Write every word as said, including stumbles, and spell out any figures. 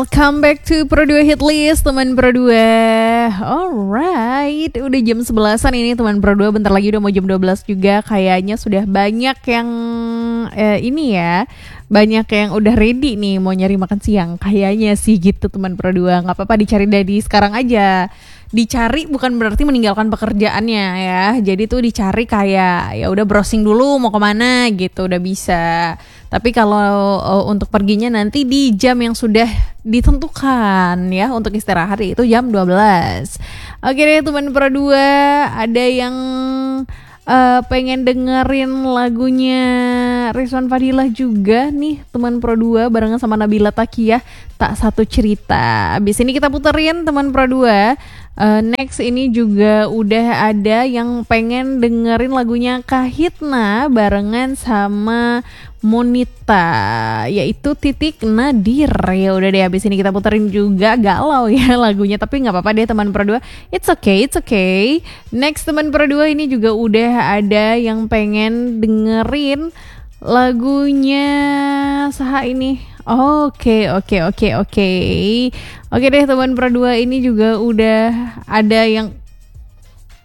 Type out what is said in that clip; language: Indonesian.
Welcome back to Pro dua Hit List, teman Pro dua. Alright, udah jam sebelasan ini teman Pro dua. Bentar lagi udah mau jam dua belas juga. Kayaknya sudah banyak yang eh, ini ya, banyak yang udah ready nih mau nyari makan siang. Kayaknya sih gitu teman Pro dua. Gak apa-apa, dicari dari sekarang aja. Dicari bukan berarti meninggalkan pekerjaannya ya. Jadi tuh dicari kayak ya udah browsing dulu mau kemana gitu, udah bisa. Tapi kalau uh, untuk perginya nanti di jam yang sudah ditentukan ya, untuk istirahat itu jam dua belas. Oke deh teman Pro dua, ada yang uh, pengen dengerin lagunya Rizwan Fadilah juga nih teman Pro dua barengan sama Nabila Takiyah, Tak Satu Cerita. Abis ini kita puterin teman Pro dua. Uh, next ini juga udah ada yang pengen dengerin lagunya Kahitna barengan sama Monita, yaitu Titik Nadir. Ya udah deh, abis ini kita puterin juga, galau ya lagunya, tapi nggak apa-apa deh teman Pro dua. It's okay, it's okay. Next teman Pro dua ini juga udah ada yang pengen dengerin lagunya saha ini. Oke, oke, oke, oke. Oke deh teman Pro dua, ini juga udah ada yang